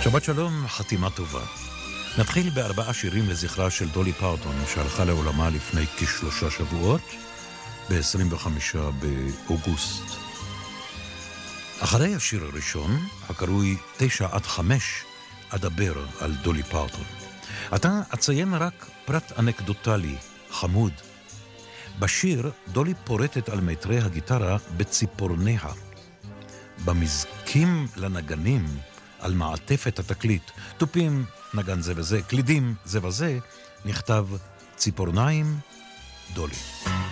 שבת שלום, חתימה טובה. נתחיל ב4 שירים לזכרה של דולי פרטון, שהלכה לעולמה לפני כ3 שבועות, ב-25 באוגוסט. אחרי השיר הראשון, הקרוי 9-5, אדבר על דולי פרטון. אתה אציין רק פרט אנקדוטלי, חמוד. בשיר דולי פורטת על מיתרי הגיטרה בציפורניה. במזקים לנגנים, על מעטפת התקליט, טופים נגן זה וזה, קלידים זה וזה, נכתב ציפורניים דולי.